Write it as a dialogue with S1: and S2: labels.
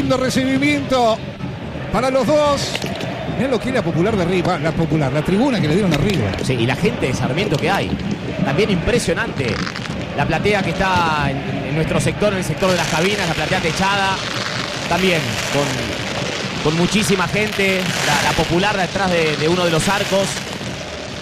S1: Tremendo recibimiento para los dos. Mirá lo que es la popular de arriba, la tribuna que le dieron arriba.
S2: Sí, y la gente de Sarmiento que hay. También impresionante. La platea que está en nuestro sector, en el sector de las cabinas, la platea techada. También con muchísima gente. La popular detrás de uno de los arcos.